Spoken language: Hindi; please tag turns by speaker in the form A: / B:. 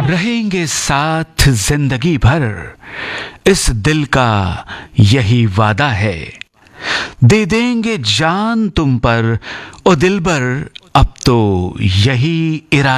A: रहेंगे साथ जिंदगी भर, इस दिल का यही वादा है। दे देंगे जान तुम पर, ओ दिलबर, अब तो यही इरादा